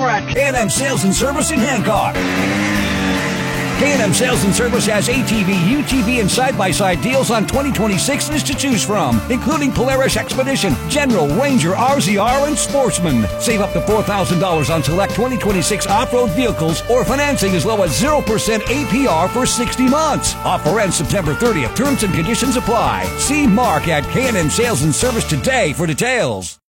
more at K&M Sales and Service in Hancock. K&M Sales and Service has ATV, UTV, and side-by-side deals on 2026s to choose from, including Polaris Expedition, General, Ranger, RZR, and Sportsman. Save up to $4,000 on select 2026 off-road vehicles or financing as low as 0% APR for 60 months. Offer ends September 30th. Terms and conditions apply. See Mark at K&M Sales and Service today for details.